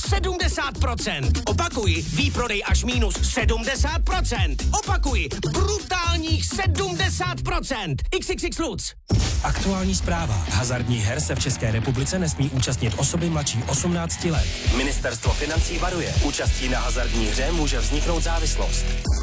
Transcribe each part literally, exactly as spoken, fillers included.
sedmdesát procent. Opakuji, výprodej až minus sedmdesát procent. Opakuji, brutálních sedmdesát procent. iks iks iks Lutz. Aktuální zpráva. Hazardních her se v České republice nesmí účastnit osoby mladší osmnácti let. Ministerstvo financí varuje. Účastí na hazardní hře může vzniknout závislost.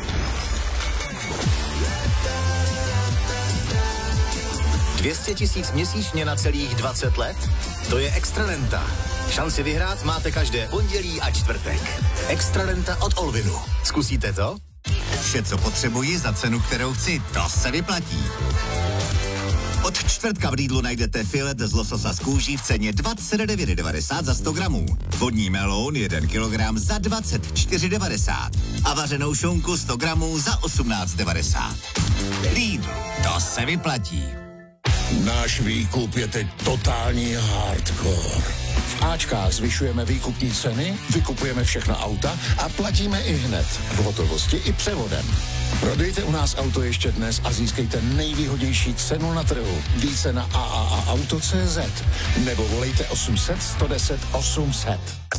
dvě stě tisíc měsíčně na celých dvacet let? To je Extra Renta. Šanci vyhrát máte každé pondělí a čtvrtek. Extra Renta od Olvinu. Zkusíte to? Vše, co potřebuji za cenu, kterou chci, to se vyplatí. Od čtvrtka v Lidlu najdete filet z lososa z kůží v ceně dvacet devět devadesát za sto gramů. Vodní melón jeden kilogram za dvacet čtyři devadesát. A vařenou šunku sto gramů za osmnáct devadesát. Lidl, to se vyplatí. Náš výkup je teď totální hardcore. V Ačkách zvyšujeme výkupní ceny, vykupujeme všechna auta a platíme i hned. V hotovosti i převodem. Prodejte u nás auto ještě dnes a získejte nejvýhodnější cenu na trhu. Více na a a a auto tečka cé zet nebo volejte osm set, sto deset, osm set.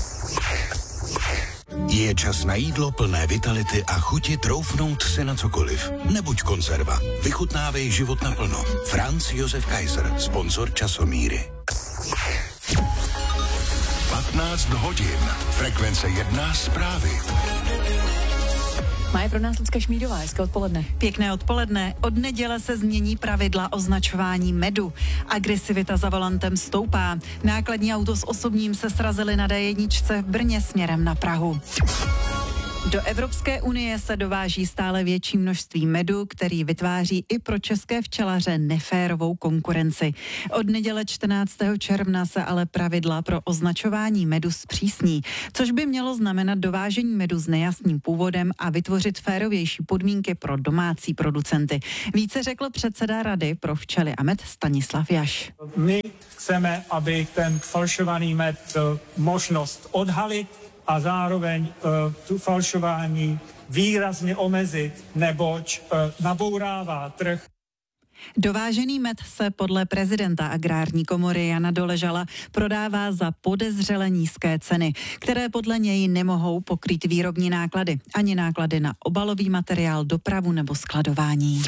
Je čas na jídlo plné vitality a chuti troufnout si na cokoliv. Nebuď konzerva. Vychutnávej život naplno. Franz Josef Kaiser, sponzor Časomíry. patnáct hodin. Frekvence jedna zprávy. Má je pro nás Lucka Šmídová, hezké odpoledne. Pěkné odpoledne. Od neděle se změní pravidla označování medu. Agresivita za volantem stoupá. Nákladní auto s osobním se srazili na dé jedna v Brně směrem na Prahu. Do Evropské unie se dováží stále větší množství medu, který vytváří i pro české včelaře neférovou konkurenci. Od neděle čtrnáctého června se ale pravidla pro označování medu zpřísní, což by mělo znamenat dovážení medu s nejasným původem a vytvořit férovější podmínky pro domácí producenty. Více řekl předseda Rady pro včely a med Stanislav Jaš. My chceme, aby ten falšovaný med byl možnost odhalit a zároveň uh, tu falšování výrazně omezit, neboť uh, nabourává trh. Dovážený med se podle prezidenta Agrární komory Jana Doležala prodává za podezřele nízké ceny, které podle něj nemohou pokrýt výrobní náklady, ani náklady na obalový materiál, dopravu nebo skladování.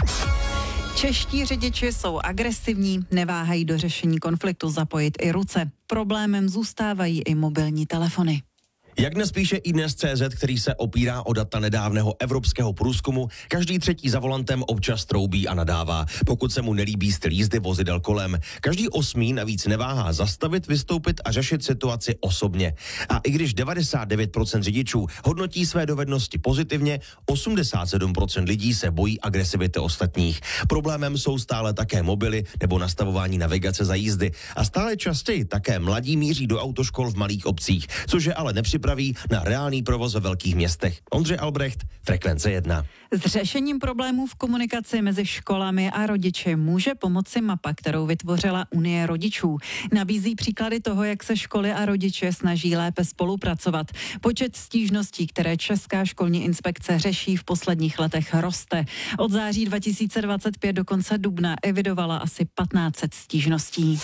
Čeští řidiči jsou agresivní, neváhají do řešení konfliktu zapojit i ruce. Problémem zůstávají i mobilní telefony. Jak dnes píše i dnes tečka cé zet, který se opírá o data nedávného evropského průzkumu, každý třetí za volantem občas troubí a nadává, pokud se mu nelíbí styl jízdy vozidel kolem. Každý osmý navíc neváhá zastavit, vystoupit a řešit situaci osobně. A i když devadesát devět procent řidičů hodnotí své dovednosti pozitivně, osmdesát sedm procent lidí se bojí agresivity ostatních. Problémem jsou stále také mobily nebo nastavování navigace za jízdy. A stále častěji také mladí míří do autoškol v malých obcích, což je ale nepřipraví na reálný provoz ve velkých městech. Ondřej Albrecht, Frekvence jedna. S řešením problémů v komunikaci mezi školami a rodiči může pomoci mapa, kterou vytvořila Unie rodičů. Nabízí příklady toho, jak se školy a rodiče snaží lépe spolupracovat. Počet stížností, které Česká školní inspekce řeší, v posledních letech roste. Od září dva tisíce dvacet pět do konce dubna evidovala asi patnáct set stížností.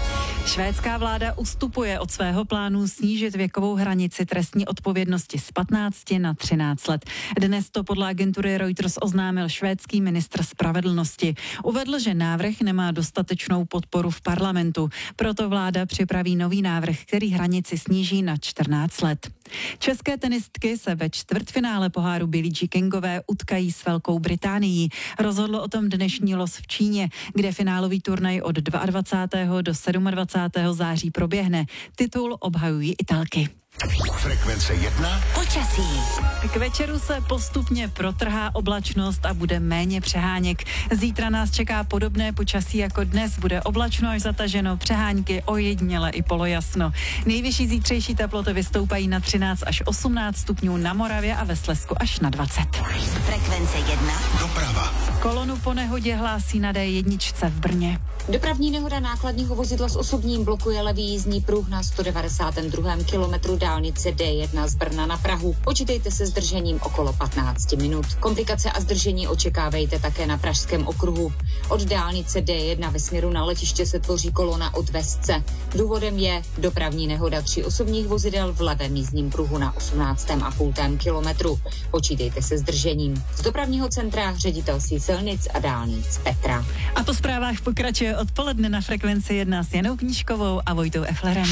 Švédská vláda ustupuje od svého plánu snížit věkovou hranici trestní odpovědnosti z patnácti na třináct let. Dnes to podle agentury Reuters oznámil švédský ministr spravedlnosti. Uvedl, že návrh nemá dostatečnou podporu v parlamentu, proto vláda připraví nový návrh, který hranici sníží na čtrnáct let. České tenistky se ve čtvrtfinále poháru Billie Jean Kingové utkají s Velkou Británií. Rozhodlo o tom dnešní los v Číně, kde finálový turnaj od dvacátého druhého do dvacátého sedmého září proběhne. Titul obhajují Italky. Frekvence jedna. Počasí. K večeru se postupně protrhá oblačnost a bude méně přeháněk. Zítra nás čeká podobné počasí jako dnes. Bude oblačno až zataženo, přehánky ojediněle i polojasno. Nejvyšší zítřejší teploty vystoupají na třináct až osmnáct stupňů na Moravě a ve Slezsku až na dvacet. Frekvence jedna. Doprava. Kolonu po nehodě hlásí na dé jedna v Brně. Dopravní nehoda nákladního vozidla s osobním blokuje levý jízdní pruh na sto devadesátém druhém kilometru dálnice D jedna z Brna na Prahu. Počítejte se zdržením okolo patnáct minut. Komplikace a zdržení očekávejte také na Pražském okruhu. Od dálnice D jedna ve směru na letiště se tvoří kolona od Vesce. Důvodem je dopravní nehoda tří osobních vozidel v levém jízdním pruhu na osmnáctém a půl kilometru. Počítejte se zdržením. Z dopravního centra ředitelství silnic a dálnic Petra. A po zprávách pokračuje odpoledne na Frekvenci jedna s Janou Knížkovou a Vojtou Eflerem.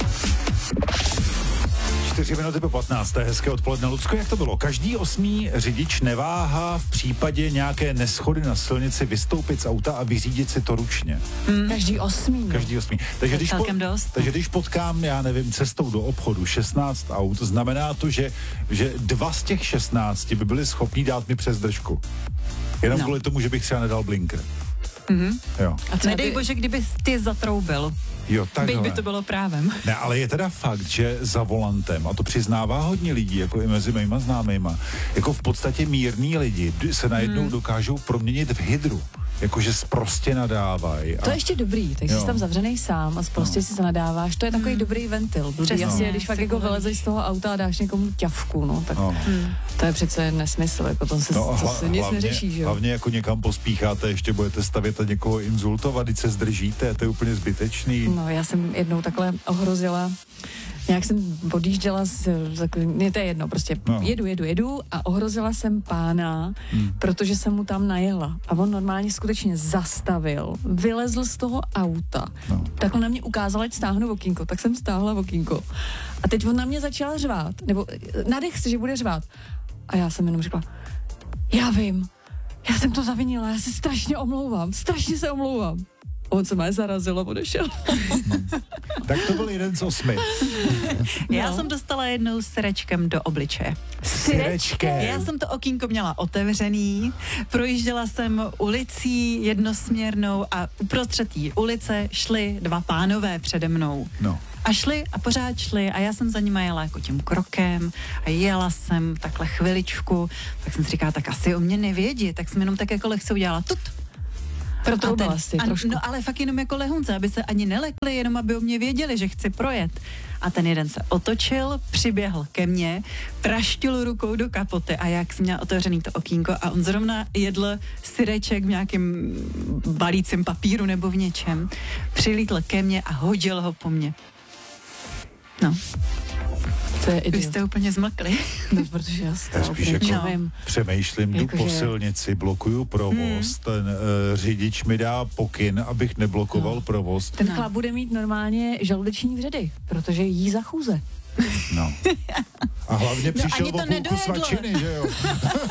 čtyři minuty po patnácté Hezké odpoledne. Lucko, jak to bylo? Každý osmý řidič neváhá v případě nějaké neschody na silnici vystoupit z auta a vyřídit si to ručně. Hmm. Každý osmý. Každý osmý. Takže když, po, dost. takže když potkám, já nevím, cestou do obchodu šestnáct aut, znamená to, že, že dva z těch šestnácti by byli schopní dát mi přes držku. Jenom no. kvůli tomu, že bych třeba nedal blinker. Mm-hmm. Jo. A nedej by... bože, kdyby ty zatroubil. Jo, takhle. Byť by to bylo právem. Ne, ale je teda fakt, že za volantem, a to přiznává hodně lidí, jako i mezi mýma známejma, jako v podstatě mírní lidi se najednou hmm. dokážou proměnit v hydru. Jakože sprostě nadávají. To je ještě dobrý, takže jsi tam zavřenej sám a prostě no. si se nadáváš. To je takový hmm. dobrý ventil. Blbý, jasně, no. když fakt jako vylezeš z toho auta a dáš někomu ťavku, no, tak no. Hmm. to je přece nesmysl, jako to se, no, hla, to se nic hlavně, neřeší, že jo? Hlavně jako někam pospícháte, ještě budete stavět a někoho insultovat, když se zdržíte, to je úplně zbytečný. No, já jsem jednou takhle ohrozila, nějak jsem odjížděla, z, ne, to je jedno, prostě no. jedu, jedu, jedu a ohrozila jsem pána, hmm. protože jsem mu tam najela. A on normálně skutečně zastavil, vylezl z toho auta, no. takhle na mě ukázal, ať stáhnu okýnko, tak jsem stáhla okýnko. A teď on na mě začal řvát, nebo nadech se, že bude řvát. A já jsem jenom řekla, já vím, já jsem to zavinila, já se strašně omlouvám, strašně se omlouvám. On se mě zarazil a odešel. Tak to byl jeden z osmi. Já no. jsem dostala jednou s syrečkem do obličeje. Syrečkem? Já jsem to okýnko měla otevřený, projížděla jsem ulicí jednosměrnou a uprostřed té ulice šli dva pánové přede mnou. No. A šli a pořád šli a já jsem za nima jela jako tím krokem a jela jsem takhle chviličku, tak jsem si říkala, tak asi o mě nevědí, tak jsem jenom tak jako lehce udělala tut. Protroubala si trošku. No ale fakt jenom jako lehunce, aby se ani nelekli, jenom aby o mě věděli, že chci projet. A ten jeden se otočil, přiběhl ke mně, praštil rukou do kapoty a jak jsem měla otevřený to okýnko a on zrovna jedl syreček v nějakém balícím papíru nebo v něčem, přilítl ke mně a hodil ho po mně. No. To je idiot. Vy jste úplně zmlkli. No, protože já já spíš jako no. přemýšlím, jdu po že... silnici, blokuju provoz, hmm. ten uh, řidič mi dá pokyn, abych neblokoval no. provoz. Ten no. chlap bude mít normálně žaludeční vředy, protože jí za chůze. No. A hlavně přišel no, o půlku svačiny, že jo?